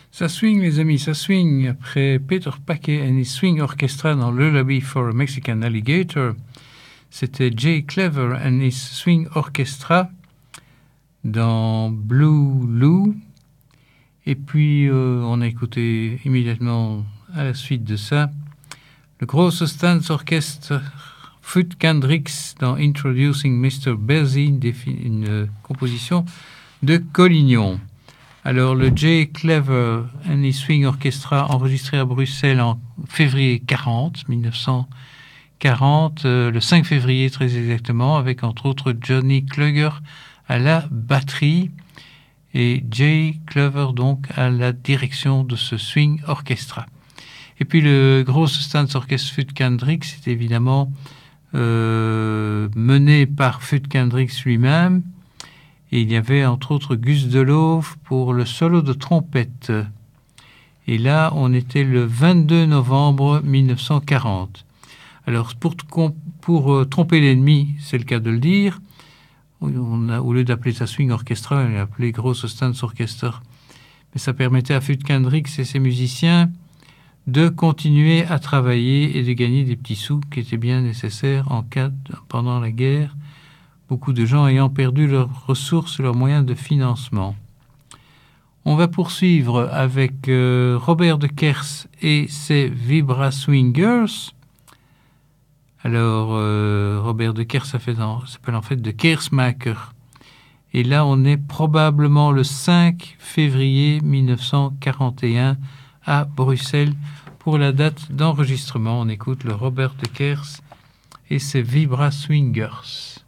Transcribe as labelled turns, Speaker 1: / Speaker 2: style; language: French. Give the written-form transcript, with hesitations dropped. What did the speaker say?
Speaker 1: Ça swing, les amis, ça swing. Après Peter Paquet et his Swing Orchestra dans Lullaby for a Mexican Alligator, c'était Jay Clever and his Swing Orchestra dans Blue Lou. Et puis, on a écouté immédiatement à la suite de ça le Grosse Orchestre Fut Kendricks dans Introducing Mr. Bersey, une composition de Collignon. Alors, le Jay Clever and his Swing Orchestra, enregistré à Bruxelles en février 1940, le 5 février très exactement, avec entre autres Johnny Kluger à la batterie et Jay Clever donc à la direction de ce Swing Orchestra. Et puis le Grosse Orchestre Fut Kendricks, c'est évidemment mené par Fut Kendricks lui-même. Et il y avait entre autres Gus Delove pour le solo de trompette. Et là, on était le 22 novembre 1940. Alors, pour tromper l'ennemi, c'est le cas de le dire, on a, au lieu d'appeler ça Swing Orchestra, on l'a appelé Grosse Orchestra. Mais ça permettait à Fut Kendricks et ses musiciens de continuer à travailler et de gagner des petits sous qui étaient bien nécessaires pendant la guerre, beaucoup de gens ayant perdu leurs ressources, leurs moyens de financement. On va poursuivre avec Robert de Kers et ses Vibra Swingers. Alors, Robert de Kers s'appelle en fait de Kersmaker. Et là, on est probablement le 5 février 1941 à Bruxelles pour la date d'enregistrement. On écoute le Robert de Kers et ses Vibra Swingers.